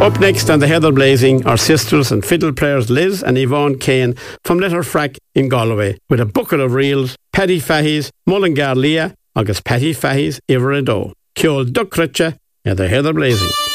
Up next on the Heather Blazing, our sisters and fiddle players Liz and Yvonne Kane from Letterfrack in Galway with a bucket of reels, Paddy Fahey's Mullingar Leah, agus Paddy Fahey's Iver Ado. Ceol Duckritcha and the Heather Blazing.